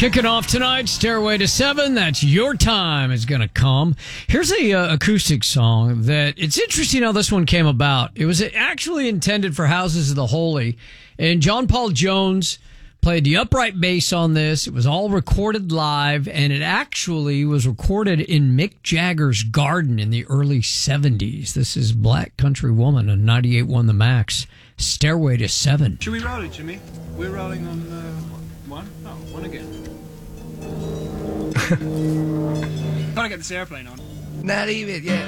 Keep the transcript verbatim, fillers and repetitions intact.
Kicking off tonight, Stairway to Seven. That's Your Time is going to come. Here's a uh, acoustic song that it's interesting how this one came about. It was actually intended for Houses of the Holy, and John Paul Jones played the upright bass on this. It was all recorded live, and it actually was recorded in Mick Jagger's garden in the early seventies. This is Black Country Woman on ninety-eight point one The Max. Stairway to Seven. Should we roll it, Jimmy? We're rolling on uh, one? Oh, one again. Gotta get this airplane on. Not even, yeah.